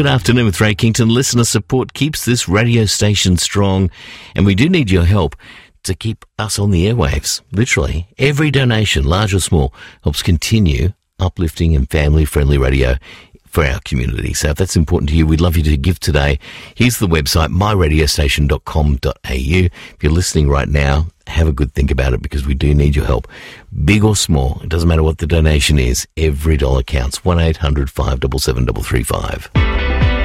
Good afternoon with Ray Kington. Listener support keeps this radio station strong, and we do need your help to keep us on the airwaves. Literally, every donation, large or small, helps continue uplifting and family-friendly radio for our community. So if that's important to you, we'd love you to give today. Here's the website, myradiostation.com.au. If you're listening right now, have a good think about it, because we do need your help. Big or small, it doesn't matter what the donation is. Every dollar counts. 1-800-577-335.